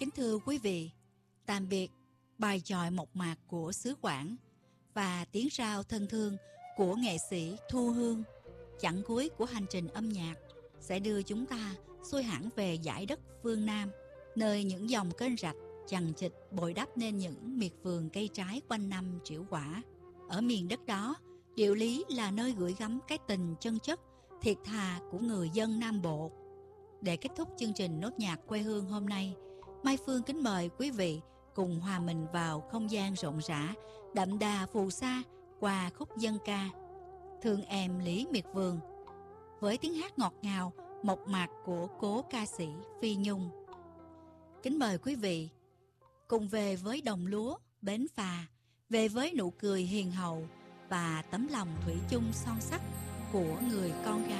Kính thưa quý vị, tạm biệt bài chọi mộc mạc của xứ Quảng và tiếng rao thân thương của nghệ sĩ Thu Hương. Chặng cuối của hành trình âm nhạc sẽ đưa chúng ta xuôi hẳn về dải đất phương Nam, nơi những dòng kênh rạch chằng chịt bồi đắp nên những miệt vườn cây trái quanh năm trĩu quả. Ở miền đất đó, địa lý là nơi gửi gắm cái tình chân chất, thiệt thà của người dân Nam Bộ. Để kết thúc chương trình Nốt nhạc quê hương hôm nay, Mai Phương kính mời quý vị cùng hòa mình vào không gian rộn rã, đậm đà phù sa qua khúc dân ca Thương Em Lý Miệt Vườn với tiếng hát ngọt ngào, mộc mạc của cố ca sĩ Phi Nhung. Kính mời quý vị cùng về với đồng lúa, bến phà, về với nụ cười hiền hậu và tấm lòng thủy chung son sắt của người con gái